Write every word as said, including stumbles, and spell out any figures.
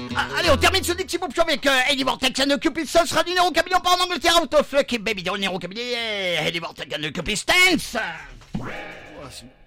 Ah, allez, on termine ce Dixie Pop Show avec euh, Eddie Vortex and the Cupid. Ce sera du Nero Camillon pas en Angleterre, out of luck. Baby, dans Nero Camillon, Eddie Vortex and the Cupid Stance. Oh,